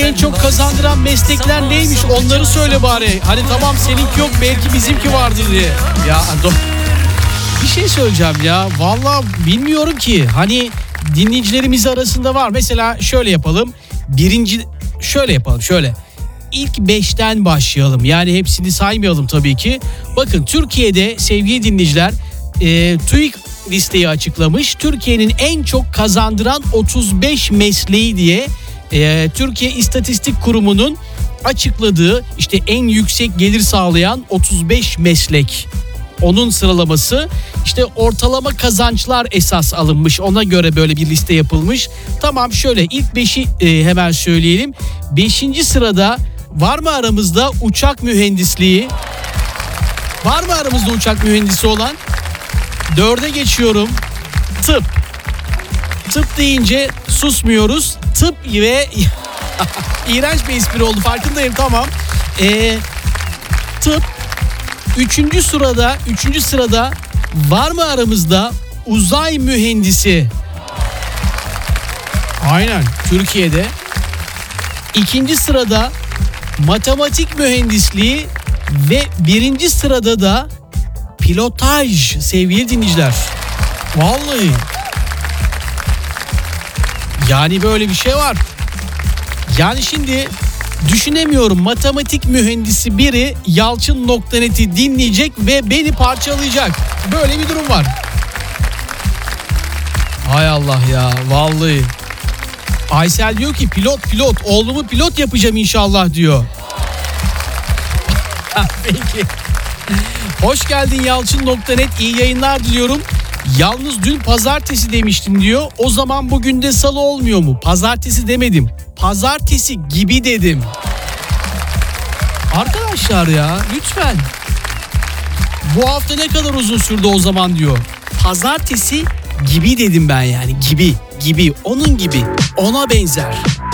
en çok kazandıran meslekler neymiş onları söyle bari. Hani tamam seninki yok belki bizimki vardır diye. Ya bir şey söyleyeceğim ya. Vallahi bilmiyorum ki. Hani dinleyicilerimiz arasında var. Mesela şöyle yapalım. Şöyle. İlk 5'ten başlayalım. Yani hepsini saymayalım tabii ki. Bakın Türkiye'de sevgili dinleyiciler TÜİK listeyi açıklamış. Türkiye'nin en çok kazandıran 35 mesleği diye Türkiye İstatistik Kurumu'nun açıkladığı işte en yüksek gelir sağlayan 35 meslek. Onun sıralaması işte ortalama kazançlar esas alınmış. Ona göre böyle bir liste yapılmış. Tamam şöyle ilk 5'i hemen söyleyelim. 5. sırada var mı aramızda uçak mühendisliği? Var mı aramızda uçak mühendisi olan? 4'e geçiyorum. Tıp. Tıp deyince susmuyoruz. Tıp ve iğrenç bir espri oldu farkındayım tamam. Tıp. 3. sırada var mı aramızda uzay mühendisi? Aynen Türkiye'de. 2. sırada matematik mühendisliği ve 1. sırada da pilotaj sevgili dinleyiciler. Vallahi. Yani böyle bir şey var. Yani şimdi düşünemiyorum matematik mühendisi biri Yalçın.net'i dinleyecek ve beni parçalayacak. Böyle bir durum var. Hay Allah ya vallahi. Aysel diyor ki pilot oğlumu pilot yapacağım inşallah diyor. Peki. Hoş geldin Yalçın.net, iyi yayınlar diliyorum. Yalnız dün pazartesi demiştim diyor. O zaman bugün de salı olmuyor mu? Pazartesi demedim. Pazartesi gibi dedim. Arkadaşlar ya lütfen. Bu hafta ne kadar uzun sürdü o zaman diyor. Pazartesi gibi dedim ben yani gibi. Onun gibi. Ona benzer.